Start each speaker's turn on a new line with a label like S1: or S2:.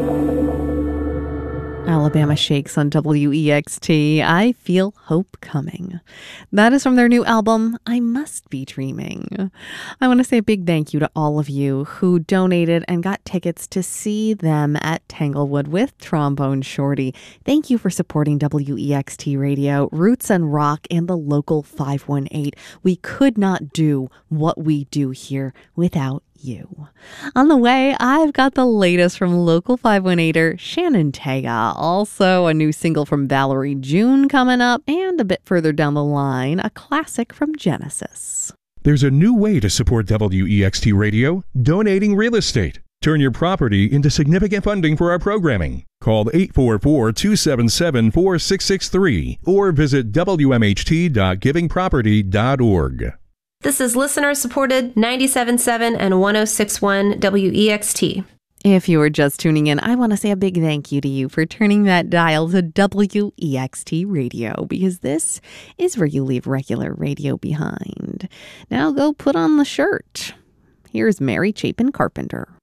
S1: Alabama Shakes on WEXT. I Feel Hope Coming. That is from their new album, I Must Be Dreaming. I want to say a big thank you to all of you who donated and got tickets to see them at Tanglewood with Trombone Shorty. Thank you for supporting WEXT Radio, Roots and Rock, and the local 518. We could not do what we do here without you. On the way, I've got the latest from local 518er Shannon Tega. Also, a new single from Valerie June coming up, and a bit further down the line, a classic from Genesis.
S2: There's a new way to support WEXT Radio, donating real estate. Turn your property into significant funding for our programming. Call 844-277-4663 or visit wmht.givingproperty.org.
S3: This is listener-supported 97.7 and 106.1 WEXT.
S1: If you are just tuning in, I want to say a big thank you to you for turning that dial to WEXT Radio, because this is where you leave regular radio behind. Now go put on the shirt. Here's Mary Chapin Carpenter.